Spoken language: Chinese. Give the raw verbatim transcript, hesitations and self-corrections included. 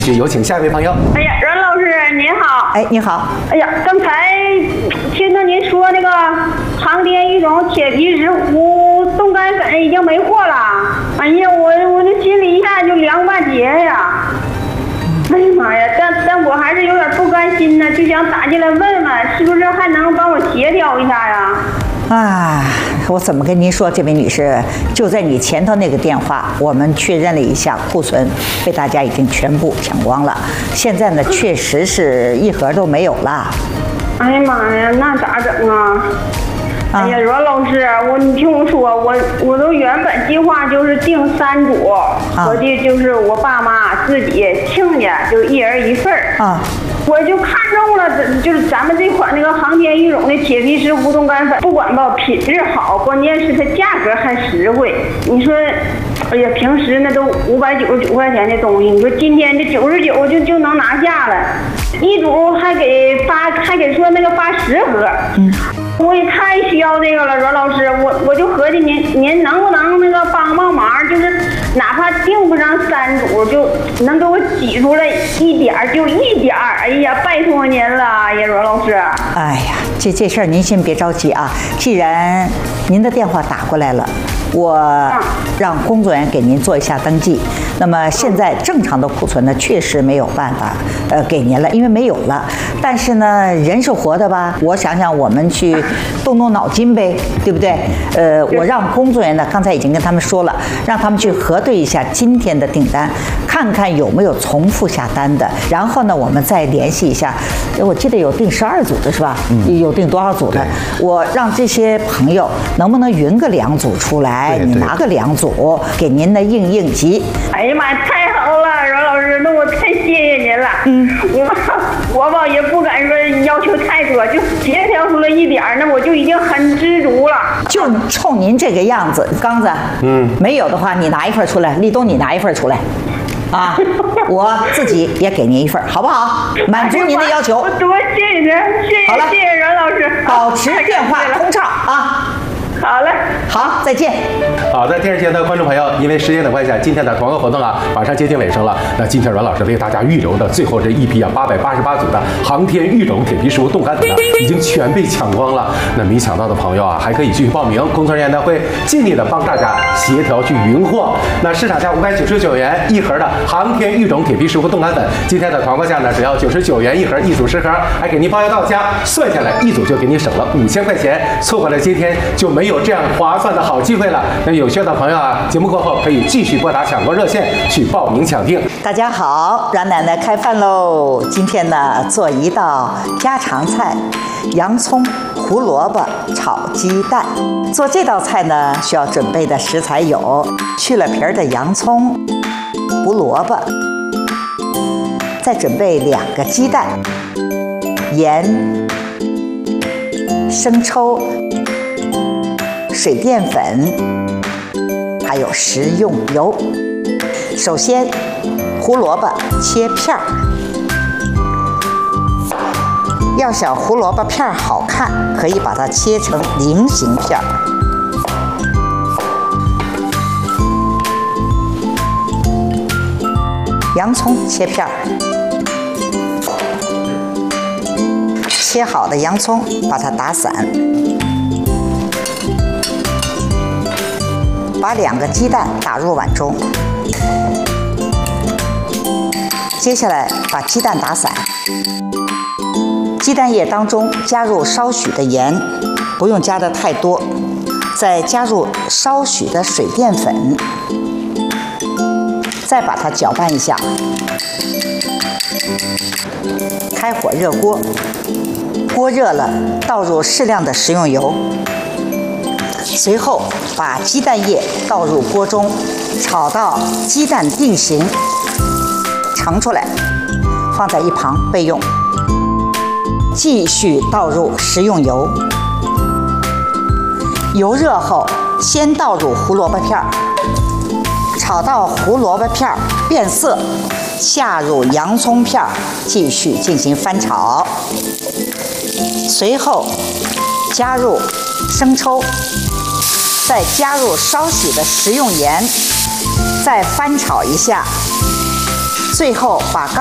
有请下一位朋友。 哎呀，阮老师您好。 哎，你好。 哎呀，刚才听到您说那个航天育种铁皮石斛冻干粉已经没货了。哎呀，我我这心里一下就凉半截呀。哎呀妈呀，但但我还是有点不甘心呢，就想打进来问问，是不是还能帮我协调一下呀？ 啊，我怎么跟您说，这位女士，就在你前头那个电话，我们确认了一下，库存被大家已经全部抢光了。现在呢，确实是一盒都没有了。 哎呀妈呀，那咋整啊？哎呀，阮老师，我你听我说，我我都原本计划就是订三组，合计就是我爸妈自己亲家就一人一份儿啊。我就看中了，就是咱们这款那个航天育种的铁皮石斛冻干粉，不管吧品质好，关键是它价格还实惠。你说，哎呀，平时那都五百九十九块钱的东西，你说今天这九十九就就能拿下了，一组还给发，还给说那个发十盒。嗯。我也太需要这个了，阮老师，我我就合计您您能不能那个帮帮忙，就是哪怕订不上三组，就能给我挤出来一点儿，就一点儿。哎呀，拜托您了呀，阮老师。 哎呀，这这事儿您先别着急啊，既然您的电话打过来了，我让工作人员给您做一下登记。那么现在正常的库存呢，确实没有办法呃给您了，因为没有了。但是呢，人是活的吧？我想想，我们去动动脑筋呗，对不对？呃，我让工作人员呢，刚才已经跟他们说了，让他们去核对一下今天的订单，看看有没有重复下单的。然后呢，我们再联系一下。我记得有订十二组的是吧？嗯、有订多少组的？我让这些朋友能不能匀个两组出来？你拿个两组给您的应应急。 哎呀妈，太好了，阮老师，那我太谢谢您了。嗯，我我吧也不敢说要求太多，就协调出来一点儿，那我就已经很知足了。 就冲您这个样子，刚子，嗯，没有的话你拿一份出来，立冬你拿一份出来。啊，我自己也给您一份，好不好？满足您的要求。 我多谢谢您，谢谢谢谢阮老师。 保持电话通畅啊。 好嘞， 好，再见。 好的，电视前的观众朋友，因为时间的关系，今天的广告活动啊，马上接近尾声了。那今天阮老师为大家预留的最后这一批啊，八百八十八组的航天育种铁皮石斛冻干粉呢，已经全被抢光了。那没抢到的朋友啊，还可以继续报名，工作人员呢会尽力的帮大家协调去匀货。那市场价五百九十九元一盒的航天育种铁皮石斛冻干粉，今天的团购价呢只要九十九元一盒，一组十盒，还给您包邮到家，算下来一组就给你省了五千块钱。错过了今天就没有这样划算的好机会了。那有需要的朋友啊，节目过后可以继续拨打抢购热线去报名抢订。 大家好，阮奶奶开饭喽！今天呢做一道家常菜，洋葱、胡萝卜炒鸡蛋。做这道菜呢需要准备的食材有去了皮儿的洋葱、胡萝卜，再准备两个鸡蛋、盐、生抽、水淀粉，还有食用油。首先，胡萝卜切片儿。要想胡萝卜片儿好看，可以把它切成菱形片儿。洋葱切片儿。切好的洋葱，把它打散。把两个鸡蛋打入碗中，接下来把鸡蛋打散，鸡蛋液当中加入稍许的盐，不用加的太多，再加入稍许的水淀粉，再把它搅拌一下。开火热锅，锅热了，倒入适量的食用油。随后把鸡蛋液倒入锅中，炒到鸡蛋定型，盛出来，放在一旁备用。继续倒入食用油，油热后，先倒入胡萝卜片儿，炒到胡萝卜片儿变色，下入洋葱片儿，继续进行翻炒。随后加入生抽。再加入稍许的食用盐，再翻炒一下， 最后把。